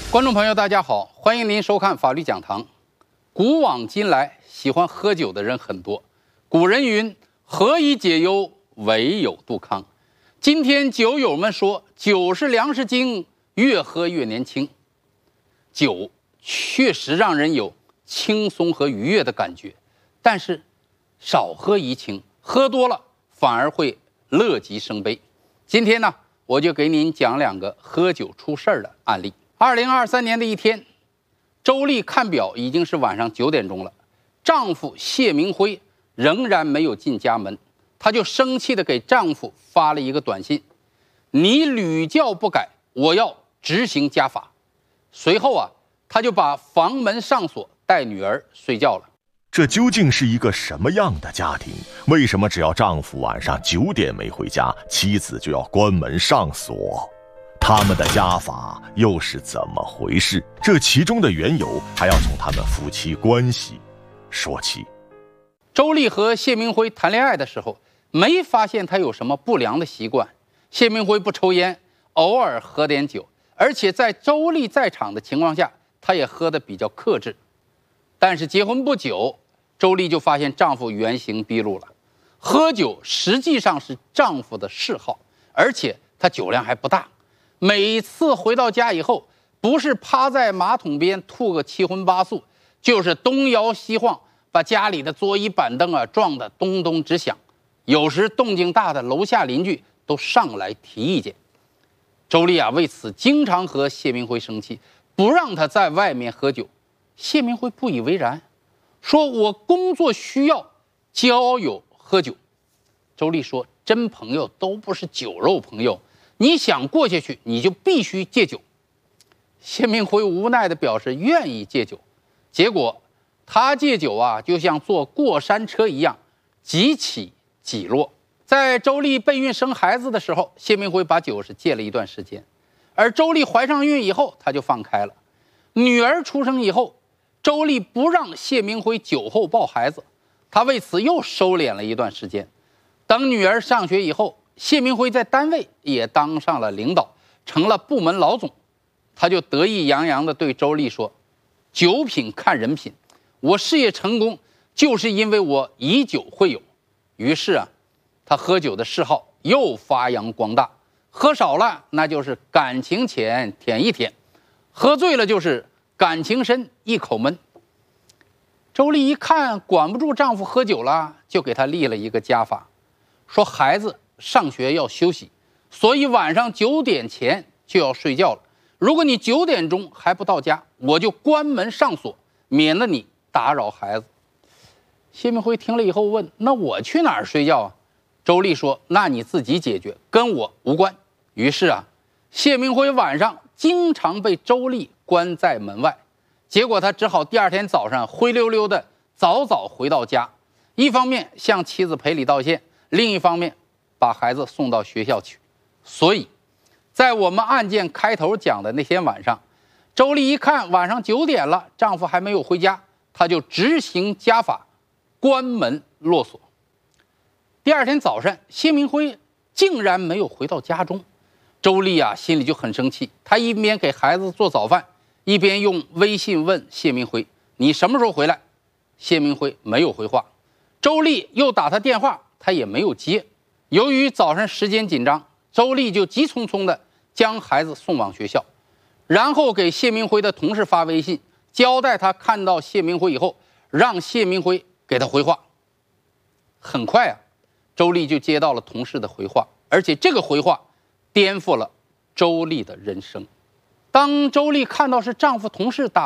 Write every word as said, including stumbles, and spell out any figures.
观众朋友，大家好，欢迎您收看法律讲堂。古往今来，喜欢喝酒的人很多。古人云：“何以解忧，唯有杜康。”今天酒友们说，酒是粮食精，越喝越年轻。酒确实让人有轻松和愉悦的感觉，但是少喝怡情，喝多了反而会乐极生悲。今天呢，我就给您讲两个喝酒出事儿的案例。二零二三年的一天，周丽看表已经是晚上九点钟了，丈夫谢明辉仍然没有进家门，她就生气地给丈夫发了一个短信：“你屡教不改，我要执行家法。”随后啊，她就把房门上锁，带女儿睡觉了。 这究竟是一个什么样的家庭？为什么只要丈夫晚上九点没回家，妻子就要关门上锁？他们的家法又是怎么回事？这其中的缘由还要从他们夫妻关系说起。 周丽和谢明辉谈恋爱的时候，没发现他有什么不良的习惯。谢明辉不抽烟，偶尔喝点酒，而且在周丽在场的情况下，他也喝得比较克制。但是结婚不久，周丽就发现丈夫原形毕露了。喝酒实际上是丈夫的嗜好，而且他酒量还不大。每次回到家以后，不是趴在马桶边吐个七荤八素，就是东摇西晃，把家里的桌椅板凳啊撞得咚咚直响。有时动静大的楼下邻居都上来提意见。周丽啊为此经常和谢明辉生气，不让他在外面喝酒。谢明辉不以为然，说：“我工作需要交友喝酒。”周丽说：“真朋友都不是酒肉朋友，你想过下去，你就必须戒酒。”谢明辉无奈地表示愿意戒酒，结果他戒酒啊，就像坐过山车一样，几起几落。在周丽备孕生孩子的时候，谢明辉把酒是戒了一段时间，而周丽怀上孕以后，他就放开了。女儿出生以后，周丽不让谢明辉酒后抱孩子，他为此又收敛了一段时间。等女儿上学以后，谢明辉在单位也当上了领导，成了部门老总，他就得意洋洋地对周丽说：“酒品看人品，我事业成功就是因为我以酒会友。”于是啊，他喝酒的嗜好又发扬光大，喝少了那就是感情浅舔一舔，喝醉了就是感情深一口闷。周丽一看管不住丈夫喝酒了，就给他立了一个家法，说孩子上学要休息，所以晚上九点前就要睡觉了。如果你九点钟还不到家，我就关门上锁，免得你打扰孩子。谢明辉听了以后问：“那我去哪儿睡觉啊？”周丽说：“那你自己解决，跟我无关。”于是啊，谢明辉晚上经常被周丽关在门外，结果他只好第二天早上灰溜溜的早早回到家，一方面向妻子赔礼道歉，另一方面把孩子送到学校去。所以在我们案件开头讲的那天晚上，周丽一看晚上九点了，丈夫还没有回家，她就执行家法，关门落锁。第二天早上，谢明辉竟然没有回到家中，周丽啊心里就很生气，她一边给孩子做早饭，一边用微信问谢明辉：“你什么时候回来？”谢明辉没有回话。周丽又打他电话，他也没有接。由于早上时间紧张，周丽就急匆匆地将孩子送往学校，然后给谢明辉的同事发微信，交代他看到谢明辉以后，让谢明辉给他回话。很快啊，周丽就接到了同事的回话，而且这个回话颠覆了周丽的人生。当周丽看到是丈夫同事打